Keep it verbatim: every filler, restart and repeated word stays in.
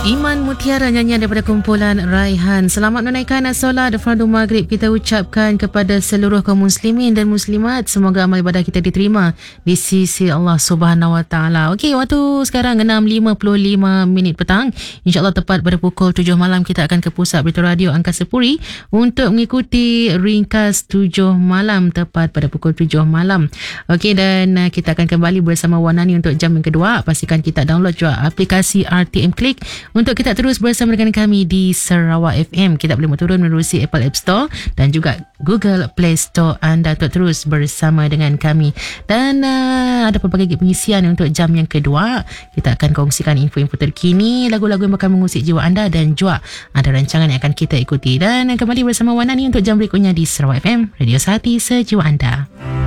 Iman Mutiara, nyanyian daripada kumpulan Raihan. Selamat menunaikan solat fardu maghrib kita ucapkan kepada seluruh kaum muslimin dan muslimat. Semoga amal ibadah kita diterima di sisi Allah Subhanahu Wa Taala. Okey, waktu sekarang enam lima puluh lima minit petang. InsyaAllah tepat pada pukul tujuh malam kita akan ke pusat berita radio Angkasa Puri untuk mengikuti ringkas tujuh malam tepat pada pukul tujuh malam. Okey, dan uh, kita akan kembali bersama Wanani untuk jam yang kedua. Pastikan kita download juga aplikasi R T M Click untuk kita terus bersama dengan kami di Sarawak F M. Kita boleh turun menerusi Apple App Store dan juga Google Play Store anda untuk terus bersama dengan kami. Dan uh, ada pelbagai pengisian untuk jam yang kedua. Kita akan kongsikan info-info terkini, lagu-lagu yang akan mengusik jiwa anda dan juga ada rancangan yang akan kita ikuti. Dan kembali bersama Wanani untuk jam berikutnya di Sarawak F M, Radio Sehati Sejiwa Anda.